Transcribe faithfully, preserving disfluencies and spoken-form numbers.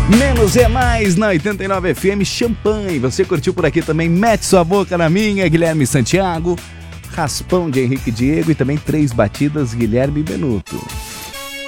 Menos é mais na oitenta e nove F M, Champanhe. Você curtiu por aqui também Mete Sua Boca na Minha, Guilherme Santiago, Raspão de Henrique Diego e também Três Batidas, Guilherme Benuto.